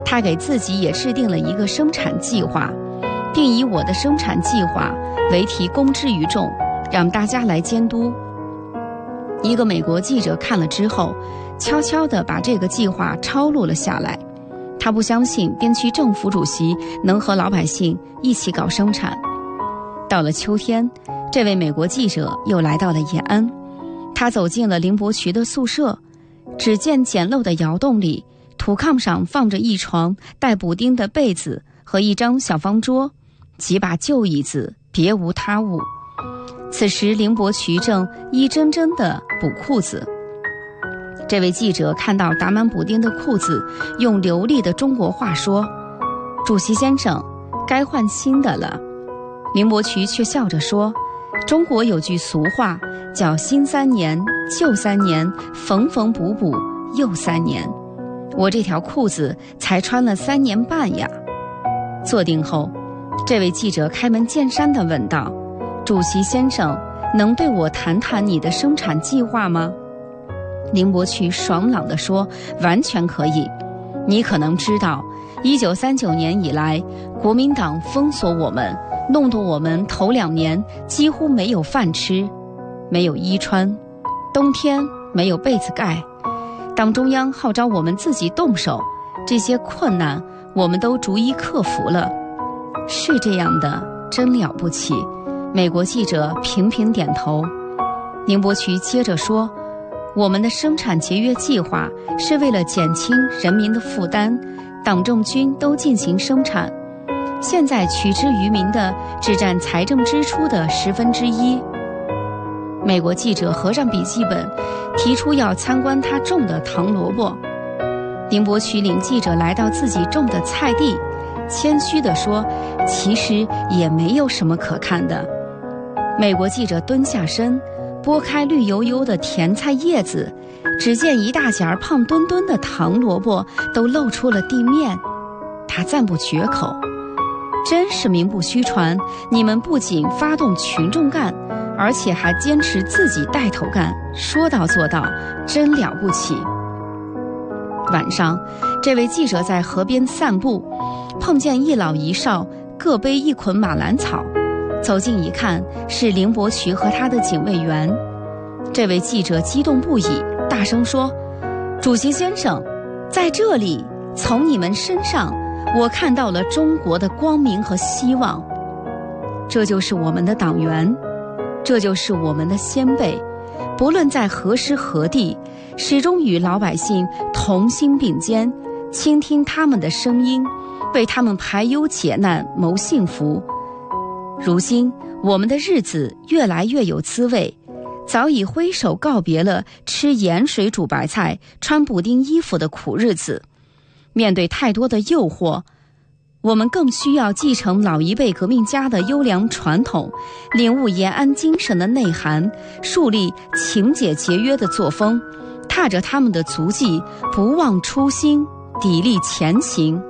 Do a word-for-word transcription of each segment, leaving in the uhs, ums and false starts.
他给自己也制定了一个生产计划，并以我的生产计划为题公之于众，让大家来监督。一个美国记者看了之后，悄悄地把这个计划抄录了下来。他不相信边区政府主席能和老百姓一起搞生产。到了秋天，这位美国记者又来到了延安，他走进了林伯渠的宿舍，只见简陋的窑洞里，土炕上放着一床带补丁的被子和一张小方桌，几把旧椅子，别无他物。此时林伯渠正一针针地补裤子。这位记者看到打满补丁的裤子，用流利的中国话说：“主席先生，该换新的了。”林伯渠却笑着说：“中国有句俗话，叫新三年旧三年，缝缝补补又三年。我这条裤子才穿了三年半呀。”坐定后，这位记者开门见山地问道：“主席先生，能对我谈谈你的生产计划吗？”林伯渠爽朗地说：“完全可以。你可能知道，一九三九年以来，国民党封锁我们，弄得我们头两年几乎没有饭吃，没有衣穿，冬天没有被子盖。党中央号召我们自己动手，这些困难我们都逐一克服了。是这样的，真了不起。”美国记者频频点头。林伯渠接着说：“我们的生产节约计划是为了减轻人民的负担，党政军都进行生产，现在取之于民的只占财政支出的十分之一。”美国记者合上笔记本，提出要参观他种的糖萝卜。林伯渠领记者来到自己种的菜地，谦虚地说：“其实也没有什么可看的。”美国记者蹲下身，拨开绿油油的甜菜叶子，只见一大截胖墩墩的糖萝卜都露出了地面。他赞不绝口：“真是名不虚传，你们不仅发动群众干，而且还坚持自己带头干，说到做到，真了不起。”晚上，这位记者在河边散步，碰见一老一少各背一捆马兰草，走近一看，是林伯渠和他的警卫员。这位记者激动不已，大声说：“主席先生，在这里，从你们身上，我看到了中国的光明和希望。这就是我们的党员，这就是我们的先辈，不论在何时何地，始终与老百姓同心并肩，倾听他们的声音，为他们排忧解难，谋幸福。如今我们的日子越来越有滋味，早已挥手告别了吃盐水煮白菜、穿补丁衣服的苦日子。面对太多的诱惑，我们更需要继承老一辈革命家的优良传统，领悟延安精神的内涵，树立勤俭节约的作风，踏着他们的足迹，不忘初心，砥砺前行。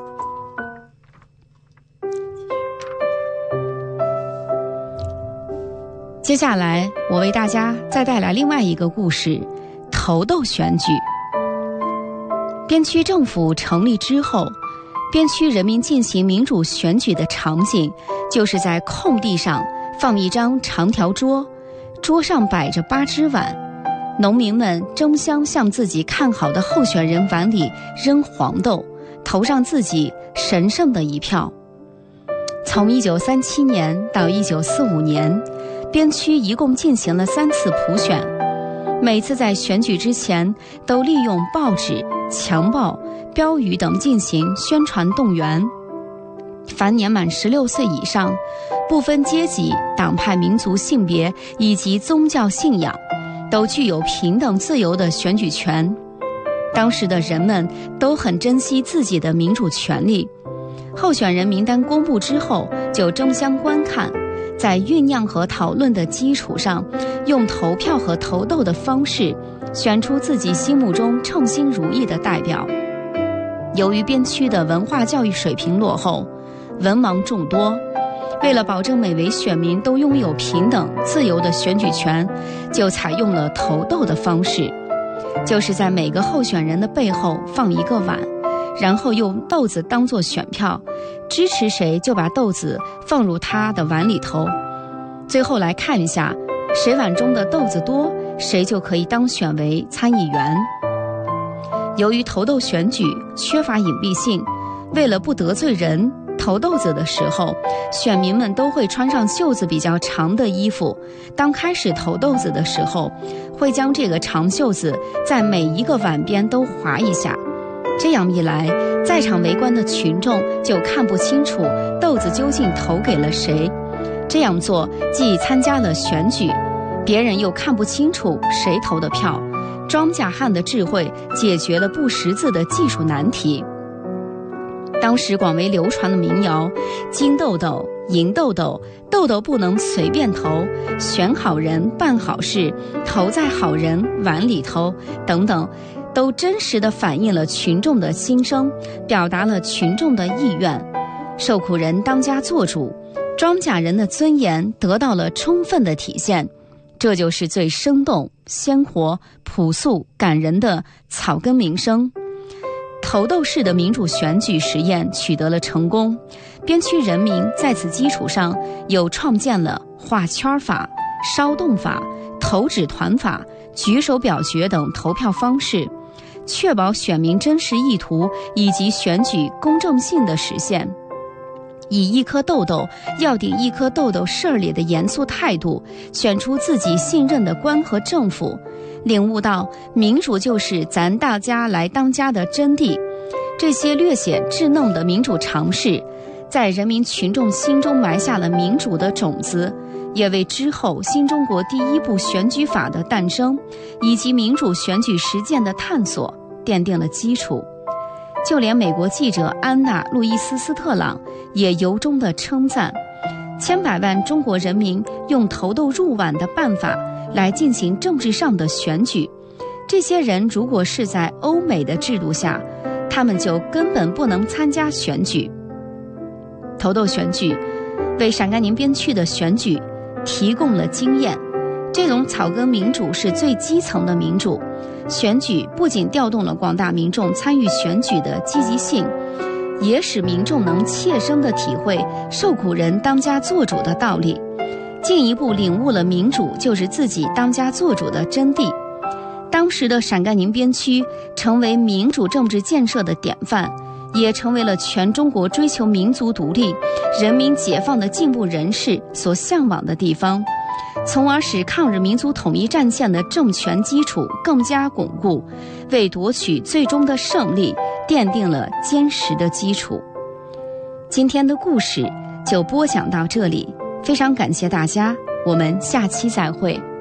接下来我为大家再带来另外一个故事，头斗选举。边区政府成立之后，边区人民进行民主选举的场景，就是在空地上放一张长条桌，桌上摆着八只碗，农民们争相向自己看好的候选人碗里扔黄豆，投上自己神圣的一票。从一九三七年到一九四五年，边区一共进行了三次普选，每次在选举之前都利用报纸、墙报、标语等进行宣传动员。凡年满十六岁以上，不分阶级、党派、民族、性别以及宗教信仰，都具有平等自由的选举权。当时的人们都很珍惜自己的民主权利。候选人名单公布之后，就争相观看，在酝酿和讨论的基础上，用投票和投斗的方式选出自己心目中称心如意的代表。由于边区的文化教育水平落后，文盲众多，为了保证每位选民都拥有平等自由的选举权，就采用了投斗的方式，就是在每个候选人的背后放一个碗， 然后用豆子当作选票，支持谁就把豆子放入他的碗里头。最后来看一下，谁碗中的豆子多，谁就可以当选为参议员。由于投豆选举缺乏隐蔽性，为了不得罪人，投豆子的时候，选民们都会穿上袖子比较长的衣服。当开始投豆子的时候，会将这个长袖子在每一个碗边都划一下。这样一来，在场围观的群众就看不清楚豆子究竟投给了谁。这样做既参加了选举，别人又看不清楚谁投的票。庄稼汉的智慧解决了不识字的技术难题。当时广为流传的民谣金豆豆银豆豆，豆豆不能随便投，选好人办好事，投在好人碗里头等等，都真实地反映了群众的心声，表达了群众的意愿。受苦人当家做主，庄稼人的尊严得到了充分的体现。这就是最生动、鲜活、朴素、感人的草根民生。投豆式的民主选举实验取得了成功，边区人民在此基础上又创建了画圈法、烧动法、投纸团法、举手表决等投票方式，确保选民真实意图以及选举公正性的实现。以一颗豆豆要顶一颗豆豆事儿里的严肃态度，选出自己信任的官和政府，领悟到民主就是咱大家来当家的真谛。这些略显稚嫩的民主常识，在人民群众心中埋下了民主的种子，也为之后新中国第一部选举法的诞生以及民主选举实践的探索奠定了基础。就连美国记者安娜·路易斯·斯特朗也由衷地称赞，千百万中国人民用投豆入碗的办法来进行政治上的选举。这些人如果是在欧美的制度下，他们就根本不能参加选举。投豆选举为陕甘宁边区的选举提供了经验。这种草根民主是最基层的民主，选举不仅调动了广大民众参与选举的积极性，也使民众能切身地体会受苦人当家作主的道理，进一步领悟了民主就是自己当家作主的真谛。当时的陕甘宁边区成为民主政治建设的典范，也成为了全中国追求民族独立、人民解放的进步人士所向往的地方，从而使抗日民族统一战线的政权基础更加巩固，为夺取最终的胜利奠定了坚实的基础。今天的故事就播讲到这里，非常感谢大家，我们下期再会。